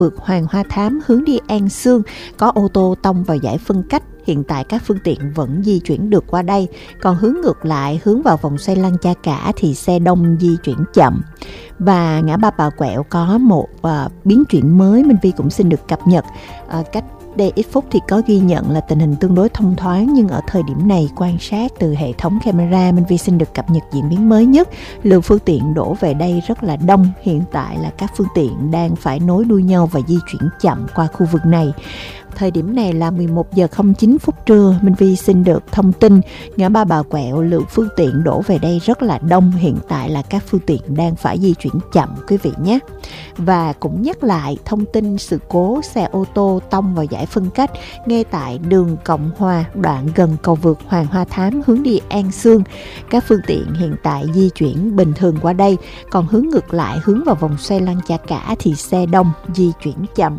vượt Hoàng Hoa Thám hướng đi An Sương có ô tô tông vào dải phân cách. Hiện tại các phương tiện vẫn di chuyển được qua đây. Còn hướng ngược lại, hướng vào vòng xoay Lăng Cha Cả thì xe đông di chuyển chậm. Và ngã ba Bà Quẹo có một biến chuyển mới Minh Vi cũng xin được cập nhật. Cách đây ít phút thì có ghi nhận là tình hình tương đối thông thoáng, nhưng ở thời điểm này quan sát từ hệ thống camera, Minh Vi xin được cập nhật diễn biến mới nhất. Lượng phương tiện đổ về đây rất là đông. Hiện tại là các phương tiện đang phải nối đuôi nhau và di chuyển chậm qua khu vực này. Thời điểm này là 11 giờ 09 phút trưa. Minh Vi xin được thông tin ngã ba Bà Quẹo lượng phương tiện đổ về đây rất là đông. Hiện tại là các phương tiện đang phải di chuyển chậm quý vị nhé. Và cũng nhắc lại thông tin sự cố xe ô tô tông vào dải phân cách ngay tại đường Cộng Hòa, đoạn gần cầu vượt Hoàng Hoa Thám hướng đi An Sương. Các phương tiện hiện tại di chuyển bình thường qua đây. Còn hướng ngược lại, hướng vào vòng xoay Lăng Cha Cả thì xe đông di chuyển chậm.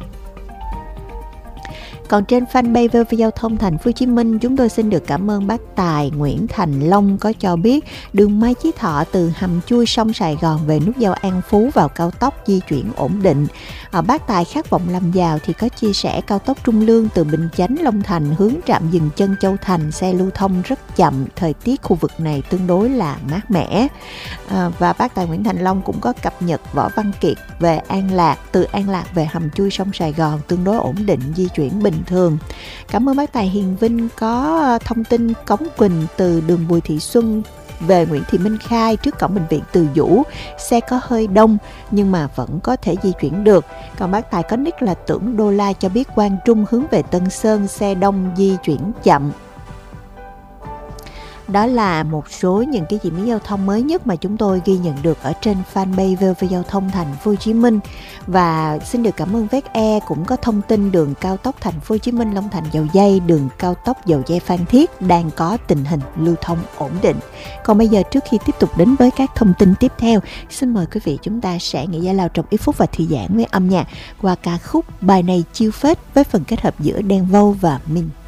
Còn trên fanpage VV Giao thông Thành phố Hồ Chí Minh, chúng tôi xin được cảm ơn bác Tài Nguyễn Thành Long có cho biết đường Mai Chí Thọ từ hầm chui sông Sài Gòn về nút giao An Phú vào cao tốc di chuyển ổn định. Bác Tài khát vọng làm giàu thì có chia sẻ cao tốc Trung Lương từ Bình Chánh Long Thành hướng trạm dừng chân Châu Thành xe lưu thông rất chậm, thời tiết khu vực này tương đối là mát mẻ. Và bác Tài Nguyễn Thành Long cũng có cập nhật Võ Văn Kiệt về An Lạc, từ An Lạc về hầm chui sông Sài Gòn tương đối ổn định, di chuyển bình thường. Cảm ơn bác Tài Hiền Vinh có thông tin Cống Quỳnh từ đường Bùi Thị Xuân về Nguyễn Thị Minh Khai trước cổng bệnh viện Từ Dũ, xe có hơi đông nhưng mà vẫn có thể di chuyển được. Còn bác Tài có nick là Tưởng Đô La cho biết Quang Trung hướng về Tân Sơn xe đông di chuyển chậm. Đó là một số những cái diễn biến giao thông mới nhất mà chúng tôi ghi nhận được ở trên fanpage VV Giao thông Thành phố Hồ Chí Minh. Và xin được cảm ơn VE cũng có thông tin đường cao tốc Thành phố Hồ Chí Minh Long Thành Dầu Giây, đường cao tốc Dầu Giây Phan Thiết đang có tình hình lưu thông ổn định. Còn bây giờ trước khi tiếp tục đến với các thông tin tiếp theo, xin mời quý vị chúng ta sẽ nghỉ giải lao trong ít phút và thư giãn với âm nhạc qua ca khúc Bài Này Chiêu Phết với phần kết hợp giữa Đen Vâu và Minh.